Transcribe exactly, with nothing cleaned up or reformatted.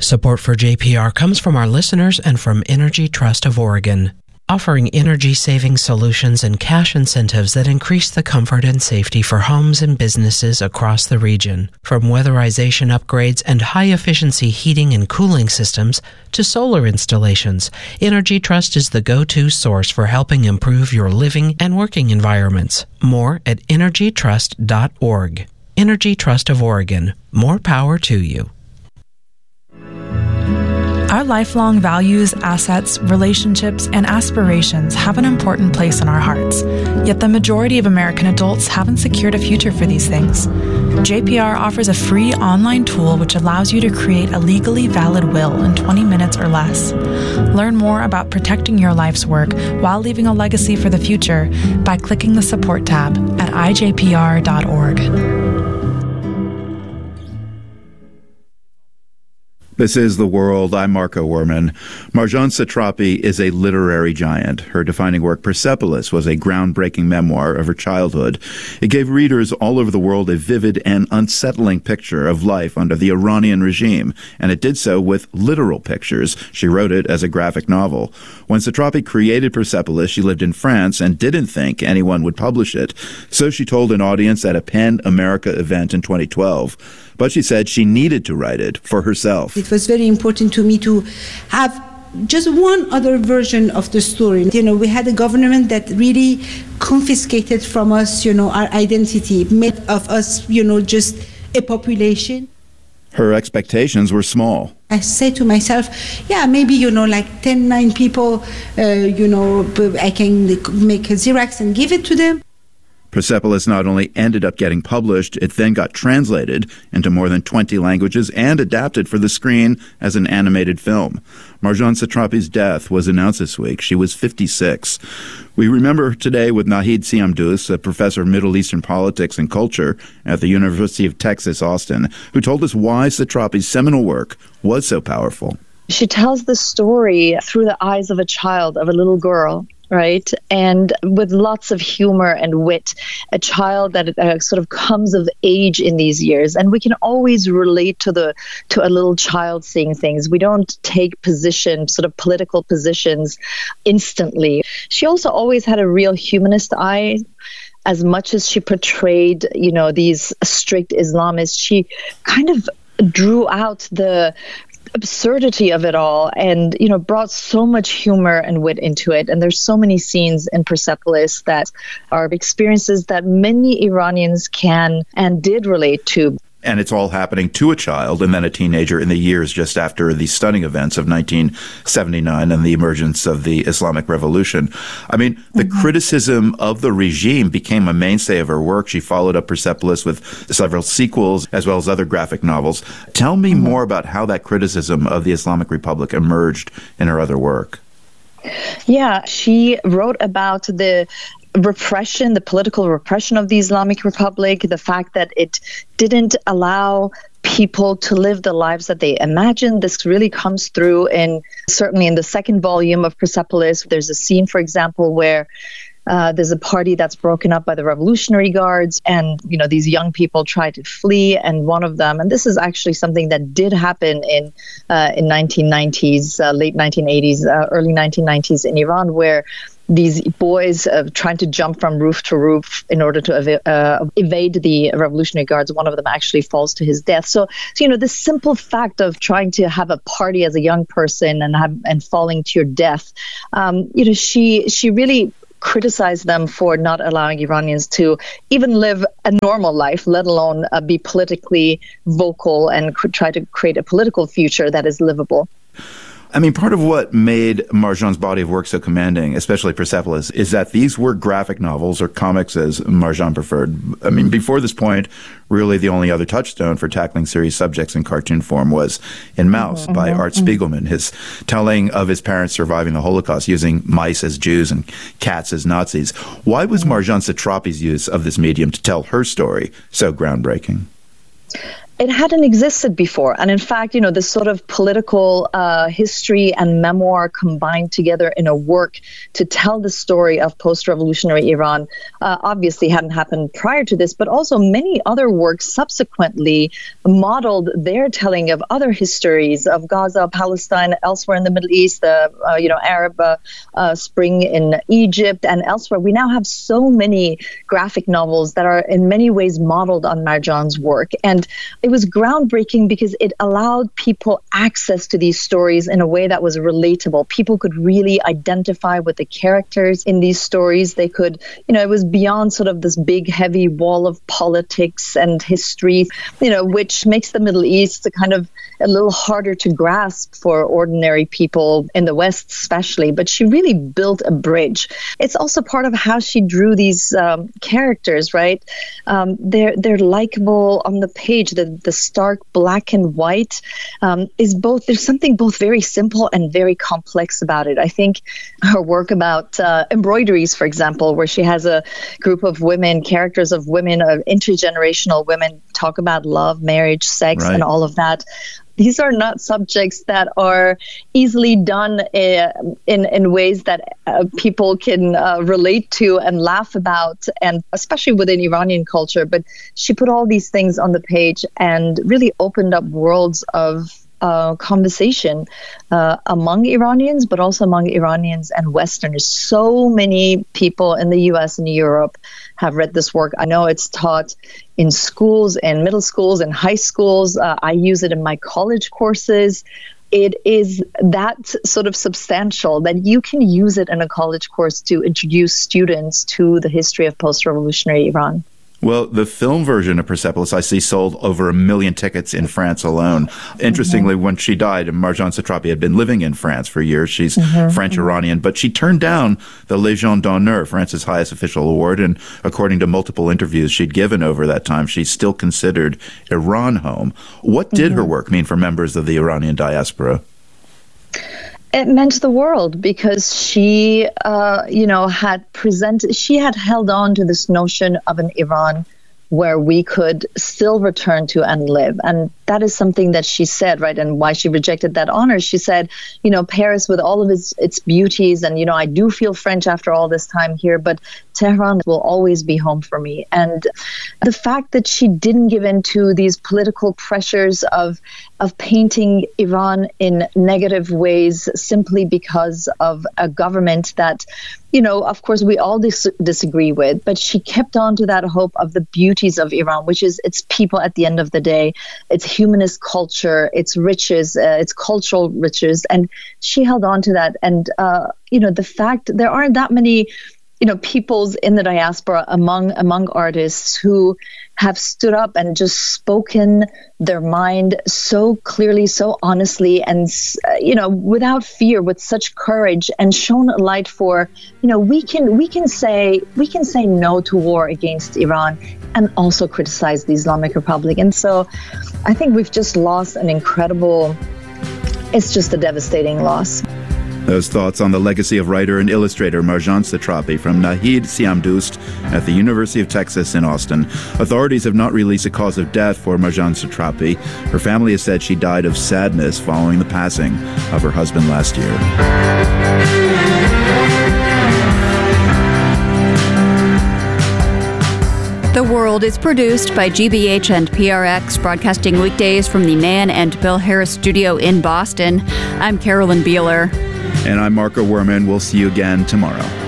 Support for J P R comes from our listeners and from Energy Trust of Oregon, offering energy-saving solutions and cash incentives that increase the comfort and safety for homes and businesses across the region. From weatherization upgrades and high-efficiency heating and cooling systems to solar installations, Energy Trust is the go-to source for helping improve your living and working environments. More at energy trust dot org. Energy Trust of Oregon. More power to you. Our lifelong values, assets, relationships, and aspirations have an important place in our hearts. Yet the majority of American adults haven't secured a future for these things. J P R offers a free online tool which allows you to create a legally valid will in twenty minutes or less. Learn more about protecting your life's work while leaving a legacy for the future by clicking the support tab at I J P R dot org. This is The World. I'm Marco Werman. Marjane Satrapi is a literary giant. Her defining work, Persepolis, was a groundbreaking memoir of her childhood. It gave readers all over the world a vivid and unsettling picture of life under the Iranian regime, and it did so with literal pictures. She wrote it as a graphic novel. When Satrapi created Persepolis, she lived in France and didn't think anyone would publish it. So she told an audience at a PEN America event in twenty twelve. But she said she needed to write it for herself. It was very important to me to have just one other version of the story. You know, we had a government that really confiscated from us, you know, our identity, made of us, you know, just a population. Her expectations were small. I say to myself, yeah, maybe, you know, like ten, nine people, uh, you know, I can make a Xerox and give it to them. Persepolis not only ended up getting published, it then got translated into more than twenty languages and adapted for the screen as an animated film. Marjane Satrapi's death was announced this week. She was fifty-six. We remember her today with Nahid Siamdouz, a professor of Middle Eastern politics and culture at the University of Texas, Austin, who told us why Satrapi's seminal work was so powerful. She tells the story through the eyes of a child, of a little girl. Right. And with lots of humor and wit, a child that uh, sort of comes of age in these years. And we can always relate to the to a little child seeing things. We don't take position, sort of political positions instantly. She also always had a real humanist eye. As much as she portrayed, you know, these strict Islamists, she kind of drew out the absurdity of it all and, you know, brought so much humor and wit into it. And there's so many scenes in Persepolis that are experiences that many Iranians can and did relate to. And it's all happening to a child and then a teenager in the years just after the stunning events of nineteen seventy-nine and the emergence of the Islamic Revolution. I mean, the mm-hmm. criticism of the regime became a mainstay of her work. She followed up Persepolis with several sequels as well as other graphic novels. Tell me mm-hmm. more about how that criticism of the Islamic Republic emerged in her other work. Yeah, she wrote about the repression, the political repression of the Islamic Republic, the fact that it didn't allow people to live the lives that they imagined. This really comes through in certainly in the second volume of Persepolis. There's a scene, for example, where Uh, there's a party that's broken up by the Revolutionary Guards, and you know these young people try to flee, and one of them, and this is actually something that did happen in uh, in nineteen nineties, uh, late nineteen eighties, uh, early nineteen nineties in Iran, where these boys uh, trying to jump from roof to roof in order to ev- uh, evade the Revolutionary Guards. One of them actually falls to his death. So, so, you know, the simple fact of trying to have a party as a young person and have and falling to your death, um, you know, she she really criticized them for not allowing Iranians to even live a normal life, let alone uh, be politically vocal and cr- try to create a political future that is livable. I mean, part of what made Marjane's body of work so commanding, especially Persepolis, is that these were graphic novels, or comics as Marjane preferred. I mean, before this point, really the only other touchstone for tackling serious subjects in cartoon form was in Mouse mm-hmm. by Art Spiegelman, his telling of his parents surviving the Holocaust using mice as Jews and cats as Nazis. Why was Marjane Satrapi's use of this medium to tell her story so groundbreaking? it hadn't existed before. And in fact, you know, this sort of political uh, history and memoir combined together in a work to tell the story of post-revolutionary Iran uh, obviously hadn't happened prior to this, but also many other works subsequently modeled their telling of other histories of Gaza, Palestine, elsewhere in the Middle East, the uh, you know Arab uh, uh, Spring in Egypt and elsewhere. We now have so many graphic novels that are in many ways modeled on Marjan's work. And it was groundbreaking because it allowed people access to these stories in a way that was relatable. People could really identify with the characters in these stories. They could, you know, it was beyond sort of this big, heavy wall of politics and history, you know, which makes the Middle East a kind of a little harder to grasp for ordinary people in the West, especially. But she really built a bridge. It's also part of how she drew these um, characters, right? Um, they're they're likable on the page. The the stark black and white um, is both. There's something both very simple and very complex about it. I think her work about uh, embroideries, for example, where she has a group of women, characters of women, of intergenerational women, talk about love, marriage, sex, right, and all of that. These are not subjects that are easily done uh, in in ways that uh, people can uh, relate to and laugh about, and especially within Iranian culture. But she put all these things on the page and really opened up worlds of uh, conversation uh, among Iranians, but also among Iranians and Westerners. So many people in the U S and Europe have read this work. I know it's taught in schools and middle schools and high schools. Uh, I use it in my college courses. It is that sort of substantial that you can use it in a college course to introduce students to the history of post-revolutionary Iran. Well, the film version of Persepolis, I see, sold over a million tickets in France alone. Interestingly, mm-hmm. when she died, Marjane Satrapi had been living in France for years. She's mm-hmm. French-Iranian, but she turned down the Légion d'honneur, France's highest official award, and according to multiple interviews she'd given over that time, she still considered Iran home. What did mm-hmm. her work mean for members of the Iranian diaspora? It meant the world because she, uh, you know, had presented, she had held on to this notion of an Iran where we could still return to and live. And that is something that she said, right? And why she rejected that honor. She said, you know, Paris with all of its, its beauties, and, you know, I do feel French after all this time here, but Tehran will always be home for me. And the fact that she didn't give in to these political pressures of of painting Iran in negative ways simply because of a government that, you know, of course, we all dis- disagree with, but she kept on to that hope of the beauties of Iran, which is its people at the end of the day, its humanist culture, its riches, uh, its cultural riches. And she held on to that. And, uh, you know, the fact there aren't that many, you know, peoples in the diaspora among among artists who have stood up and just spoken their mind so clearly, so honestly, and, uh, you know, without fear, with such courage, and shown a light for, you know, we can we can say we can say no to war against Iran and also criticize the Islamic Republic. And so I think we've just lost an incredible, it's just a devastating loss. Those thoughts on the legacy of writer and illustrator Marjane Satrapi from Nahid Siamdoust at the University of Texas in Austin. Authorities have not released a cause of death for Marjane Satrapi. Her family has said she died of sadness following the passing of her husband last year. The World is produced by G B H and P R X, broadcasting weekdays from the Nan and Bill Harris studio in Boston. I'm Carolyn Beeler. And I'm Marco Werman. We'll see you again tomorrow.